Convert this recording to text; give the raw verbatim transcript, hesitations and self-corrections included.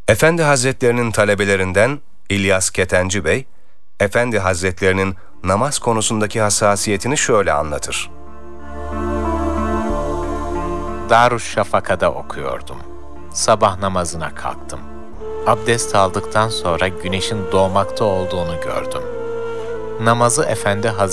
Efendi Hazretlerinin talebelerinden İlyas Ketenci Bey, Efendi Hazretlerinin namaz konusundaki hassasiyetini şöyle anlatır. Darüşşafaka'da okuyordum. Sabah namazına kalktım. Abdest aldıktan sonra güneşin doğmakta olduğunu gördüm. Namazı Efendi Hazretleri